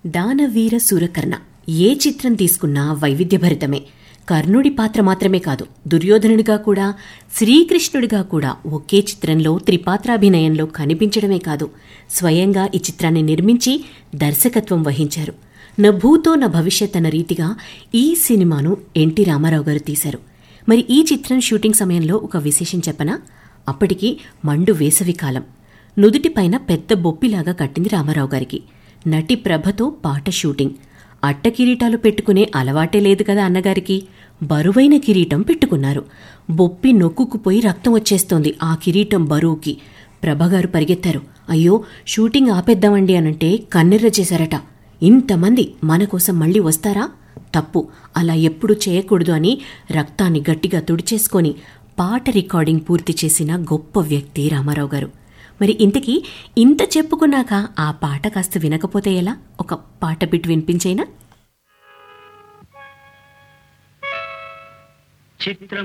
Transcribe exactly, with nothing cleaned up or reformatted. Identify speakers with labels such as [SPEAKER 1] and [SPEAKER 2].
[SPEAKER 1] దానవీర శూరకర్ణ ఏ చిత్రం తీసుకున్నా వైవిధ్యభరితమే. కర్ణుడి పాత్ర మాత్రమే కాదు, దుర్యోధనుడిగా కూడా శ్రీకృష్ణుడిగా కూడా ఒకే చిత్రంలో త్రిపాత్రాభినయంలో కనిపించడమే కాదు, స్వయంగా ఈ చిత్రాన్ని నిర్మించి దర్శకత్వం వహించారు. న భూతో న భవిష్యత్ అన్న రీతిగా ఈ సినిమాను ఎన్టీ రామారావు గారు తీశారు. మరి ఈ చిత్రం షూటింగ్ సమయంలో ఒక విశేషం చెప్పనా? అప్పటికి మండు వేసవి కాలం. నుదుటిపైన పెద్ద బొప్పిలాగా కట్టింది రామారావు గారికి. నటి ప్రభతో పాట షూటింగ్. అట్ట కిరీటాలు పెట్టుకునే అలవాటే లేదు కదా అన్నగారికి. బరువైన కిరీటం పెట్టుకున్నారు. బొప్పి నొక్కుకుపోయి రక్తం వచ్చేస్తోంది ఆ కిరీటం బరువుకి. ప్రభగారు పరిగెత్తారు. అయ్యో, షూటింగ్ ఆపేద్దామండి అనంటే కన్నెర్ర చేశారట. ఇంతమంది మన కోసం మళ్లీ వస్తారా? తప్పు, అలా ఎప్పుడూ చేయకూడదు అని రక్తాన్ని గట్టిగా తుడిచేసుకొని పాట రికార్డింగ్ పూర్తి చేసిన గొప్ప వ్యక్తి రామారావు గారు. మరి ఇంతకీ ఇంత చెప్పుకున్నాక ఆ పాట కాస్త వినకపోతే ఎలా? ఒక పాట బిట్ వినిపించైనా?
[SPEAKER 2] చిత్రం